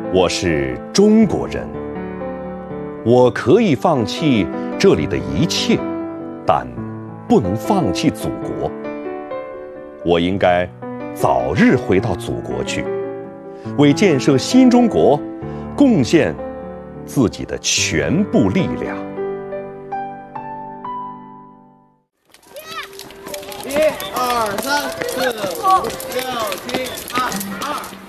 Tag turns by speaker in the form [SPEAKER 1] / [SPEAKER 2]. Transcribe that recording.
[SPEAKER 1] 我是中国人，我可以放弃这里的一切，但不能放弃祖国。我应该早日回到祖国去，为建设新中国贡献自己的全部力量。
[SPEAKER 2] 1、2、3、4、5、6、7、8、2。